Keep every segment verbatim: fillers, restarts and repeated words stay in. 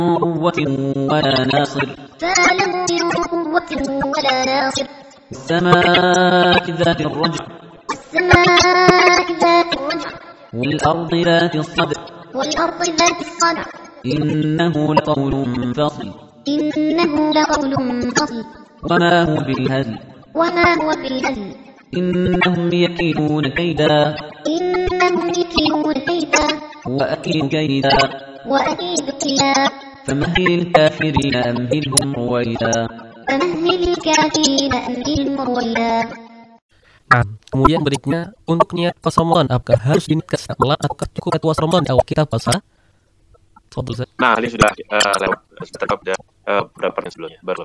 قوة ولا ناصر فما له من قوة ولا ناصر والسماء ذات الرجع والسماء ذات الرجع والأرض ذات الصدع والأرض ذات الصدع إنه لقول فصل إنه لقول فصل وما هو بالهزل وما هو بالهزل إنهم يكيدون كيدا إنهم يكيدون كيدا وأكيد كيدا وأكيد كيدا فمهل الكافرين أمهلهم رويدا فمهل الكافرين أمهلهم رويدا. Nah, kemudian berikutnya untuk niat puasa Ramadan, apakah harus diniatkan setelah ataukah cukup puasa Ramadan kalau kita puasa? Nah, ini sudah uh, lewat setelah sudah uh, beberapa yang sebelumnya baru.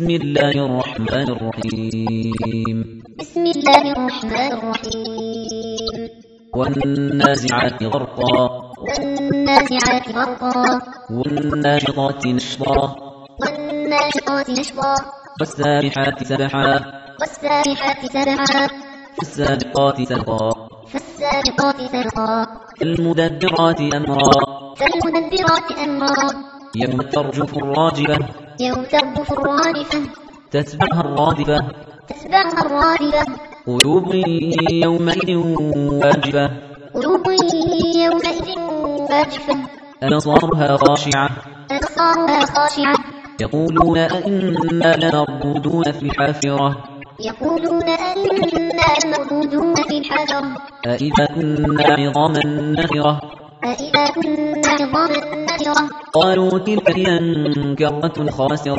Bismillahirrahmanirrahim. Bismillahirrahmanirrahim. والنازعات غرقا والنازعات غرقا والناشطات نشطا والناشطات نشطا والسابحات سبحا والسابحات سبحا فالسابقات سبقا فالسابقات سبقا فالمدبرات أمرا فالمدبرات أمرا يوم ترجف الراجفة يوم ترجف الراجفة تتبعها الرادفة تتبعها الرادفة قلوب يومئذ واجفة قلوب يومئذ واجفة أبصارها خاشعة أبصارها خاشعة يقولون أئنا لمردودون في الحافرة يقولون أئنا لمردودون في الحافرة أئذا كنا عظاما نخرة أئذا كنا عظاما نخرة قالوا تلك إذا كرة خاسرة